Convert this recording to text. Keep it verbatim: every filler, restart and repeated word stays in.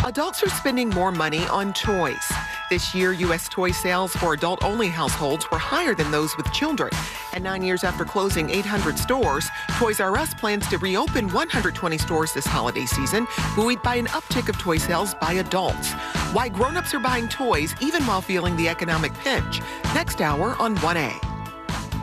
Adults are spending more money on toys. This year, U S toy sales for adult-only households were higher than those with children. And nine years after closing eight hundred stores, Toys R Us plans to reopen one hundred twenty stores this holiday season, buoyed by an uptick of toy sales by adults. Why grown-ups are buying toys even while feeling the economic pinch. Next hour on one A.